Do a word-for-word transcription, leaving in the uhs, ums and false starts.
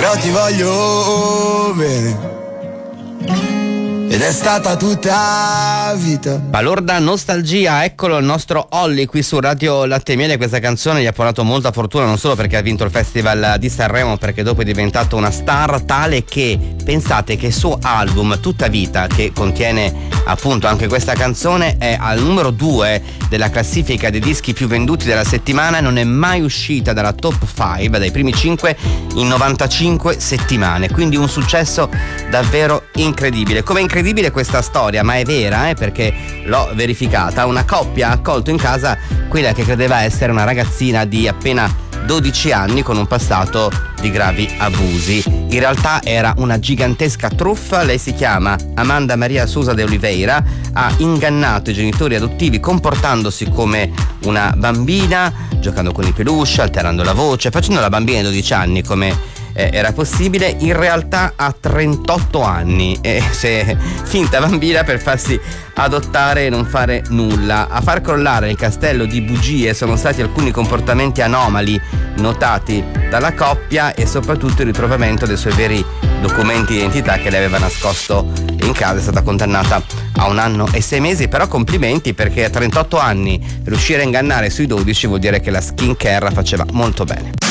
però ti voglio bene. Ed è stata tutta vita. Balorda nostalgia, eccolo il nostro Olly qui su Radio Latte e Miele. Questa canzone gli ha portato molta fortuna, non solo perché ha vinto il Festival di Sanremo, perché dopo è diventato una star tale che, pensate che il suo album Tutta Vita, che contiene appunto anche questa canzone, è al numero due della classifica dei dischi più venduti della settimana e non è mai uscita dalla top cinque, dai primi cinque in novantacinque settimane, quindi un successo davvero incredibile. Come incredibile questa storia, ma è vera, eh, perché l'ho verificata. Una coppia ha accolto in casa quella che credeva essere una ragazzina di appena dodici anni con un passato di gravi abusi. In realtà era una gigantesca truffa. Lei si chiama Amanda Maria Sousa de Oliveira, ha ingannato i genitori adottivi comportandosi come una bambina, giocando con i peluche, alterando la voce, facendo la bambina di dodici anni come Eh, era possibile. In realtà ha trentotto anni e si è finta bambina per farsi adottare e non fare nulla. A far crollare il castello di bugie sono stati alcuni comportamenti anomali notati dalla coppia e soprattutto il ritrovamento dei suoi veri documenti di identità che le aveva nascosto in casa. È stata condannata a un anno e sei mesi, però complimenti, perché a trentotto anni riuscire a ingannare sui dodici vuol dire che la skincare faceva molto bene.